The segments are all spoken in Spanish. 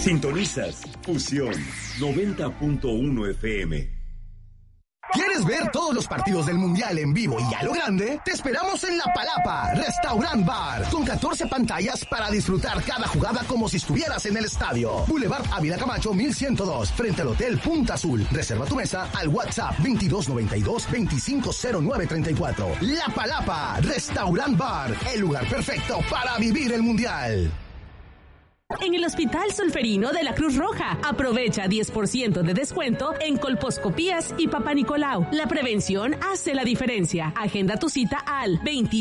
Sintonizas Fusión 90.1 FM. ¿Quieres ver todos los partidos del Mundial en vivo y a lo grande? Te esperamos en La Palapa, Restaurant Bar, con 14 pantallas para disfrutar cada jugada como si estuvieras en el estadio. Boulevard Ávila Camacho 1102, frente al Hotel Punta Azul. Reserva tu mesa al WhatsApp 2292-250934. La Palapa, Restaurant Bar, el lugar perfecto para vivir el Mundial. En el Hospital Solferino de la Cruz Roja, aprovecha 10% de descuento en colposcopías y Papá Nicolau. La prevención hace la diferencia. Agenda tu cita al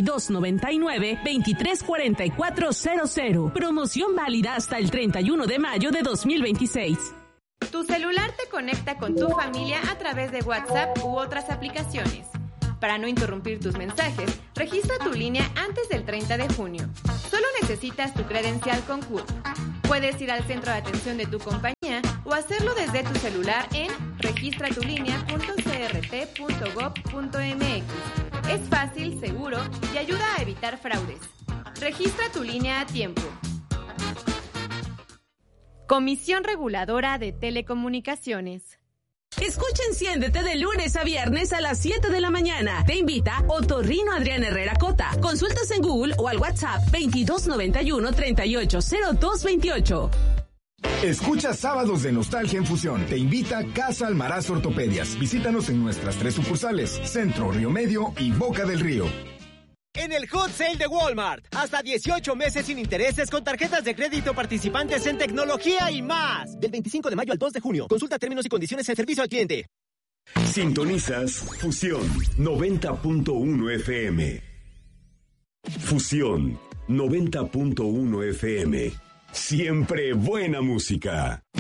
2299-234400. Promoción válida hasta el 31 de mayo de 2026. Tu celular te conecta con tu familia a través de WhatsApp u otras aplicaciones. Para no interrumpir tus mensajes, registra tu línea antes del 30 de junio. Solo necesitas tu credencial con CURP. Puedes ir al centro de atención de tu compañía o hacerlo desde tu celular en registratulinea.crt.gov.mx. Es fácil, seguro y ayuda a evitar fraudes. Registra tu línea a tiempo. Comisión Reguladora de Telecomunicaciones. Escucha Enciéndete de lunes a viernes a las 7 de la mañana. Te invita Otorrino Adrián Herrera Cota. Consultas en Google o al WhatsApp 2291-380228. Escucha Sábados de Nostalgia en Fusión. Te invita Casa Almaraz Ortopedias. Visítanos en nuestras 3 sucursales, Centro, Río Medio y Boca del Río. En el Hot Sale de Walmart, hasta 18 meses sin intereses con tarjetas de crédito participantes en tecnología y más. Del 25 de mayo al 2 de junio. Consulta términos y condiciones en servicio al cliente. Sintonizas Fusión 90.1 FM. Fusión 90.1 FM. Siempre buena música.